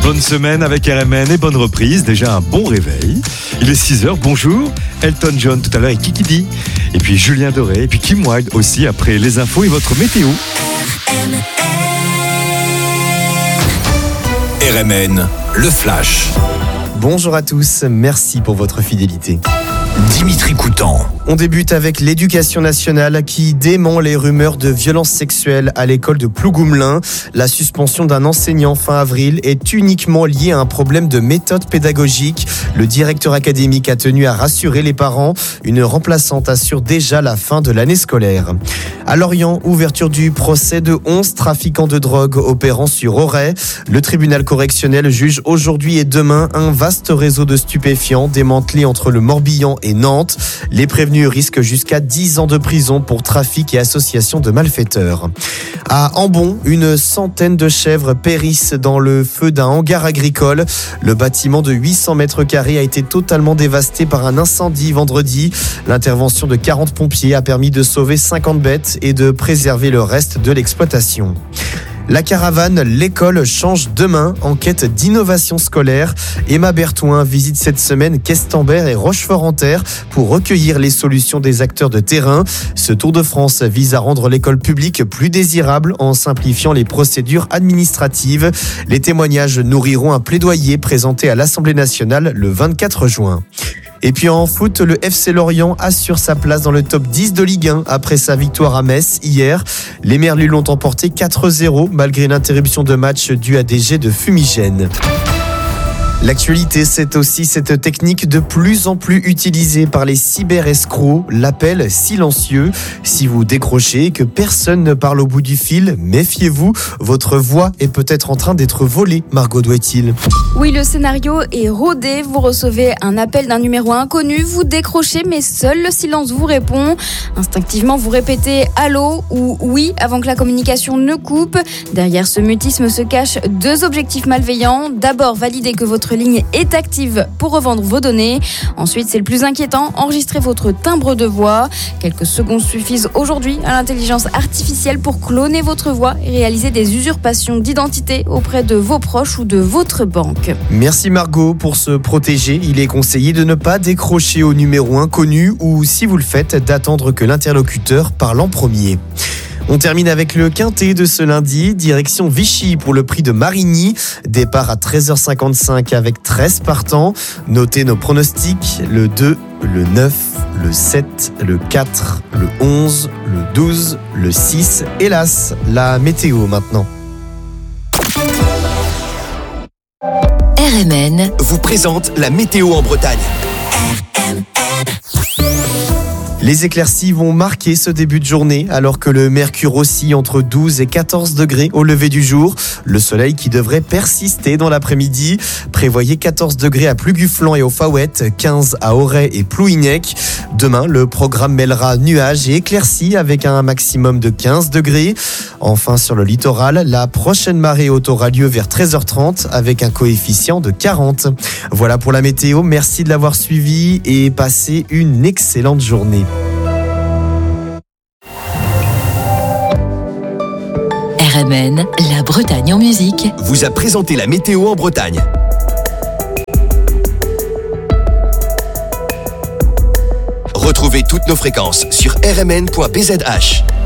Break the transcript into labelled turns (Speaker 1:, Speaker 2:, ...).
Speaker 1: Bonne semaine avec RMN et bonne reprise. Déjà un bon réveil. Il est 6h, bonjour. Elton John tout à l'heure et Kiki D. Et puis Julien Doré et puis Kim Wilde aussi après les infos et votre météo.
Speaker 2: RMN, le Flash.
Speaker 3: Bonjour à tous, merci pour votre fidélité.
Speaker 2: Dimitri Coutan.
Speaker 3: On débute avec l'éducation nationale qui dément les rumeurs de violences sexuelles à l'école de Plougoumlin. La suspension d'un enseignant fin avril est uniquement liée à un problème de méthode pédagogique. Le directeur académique a tenu à rassurer les parents. Une remplaçante assure déjà la fin de l'année scolaire. À Lorient, ouverture du procès de 11 trafiquants de drogue opérant sur Auray. Le tribunal correctionnel juge aujourd'hui et demain un vaste réseau de stupéfiants démantelé entre le Morbihan et Nantes. Les prévenus risquent jusqu'à 10 ans de prison pour trafic et association de malfaiteurs. À Ambon, une centaine de chèvres périssent dans le feu d'un hangar agricole. Le bâtiment de 800 mètres carrés a été totalement dévasté par un incendie vendredi. L'intervention de 40 pompiers a permis de sauver 50 bêtes et de préserver le reste de l'exploitation. La caravane L'école change demain en quête d'innovation scolaire. Emma Bertouin visite cette semaine Questembert et Rochefort-en-Terre pour recueillir les solutions des acteurs de terrain. Ce Tour de France vise à rendre l'école publique plus désirable en simplifiant les procédures administratives. Les témoignages nourriront un plaidoyer présenté à l'Assemblée nationale le 24 juin. Et puis en foot, le FC Lorient assure sa place dans le top 10 de Ligue 1 après sa victoire à Metz hier. Les Merlus l'ont emporté 4-0 malgré l'interruption de match due à des jets de fumigène. L'actualité, c'est aussi cette technique de plus en plus utilisée par les cyber-escrocs, l'appel silencieux. Si vous décrochez et que personne ne parle au bout du fil, méfiez-vous, votre voix est peut-être en train d'être volée, Margot Douet-il.
Speaker 4: Oui, le scénario est rodé, vous recevez un appel d'un numéro inconnu, vous décrochez mais seul le silence vous répond. Instinctivement, vous répétez « allô » ou « oui » avant que la communication ne coupe. Derrière ce mutisme se cachent deux objectifs malveillants. D'abord, valider que votre ligne est active pour revendre vos données. Ensuite, c'est le plus inquiétant, enregistrez votre timbre de voix. Quelques secondes suffisent aujourd'hui à l'intelligence artificielle pour cloner votre voix et réaliser des usurpations d'identité auprès de vos proches ou de votre banque.
Speaker 3: Merci Margot. Pour se protéger, il est conseillé de ne pas décrocher au numéro inconnu ou, si vous le faites, d'attendre que l'interlocuteur parle en premier. On termine avec le quintet de ce lundi, direction Vichy pour le prix de Marigny. Départ à 13h55 avec 13 partants. Notez nos pronostics, le 2, le 9, le 7, le 4, le 11, le 12, le 6. Hélas, la météo maintenant.
Speaker 2: RMN vous présente la météo en Bretagne.
Speaker 3: Les éclaircies vont marquer ce début de journée alors que le mercure oscille entre 12 et 14 degrés au lever du jour. Le soleil qui devrait persister dans l'après-midi. Prévoyez 14 degrés à Pluguflan et au Faouette, 15 à Auray et Plouhinec. Demain, le programme mêlera nuages et éclaircies avec un maximum de 15 degrés. Enfin, sur le littoral, la prochaine marée haute aura lieu vers 13h30 avec un coefficient de 40. Voilà pour la météo. Merci de l'avoir suivi et passez une excellente journée.
Speaker 5: RMN, la Bretagne en musique,
Speaker 2: vous a présenté la météo en Bretagne. Retrouvez toutes nos fréquences sur rmn.bzh.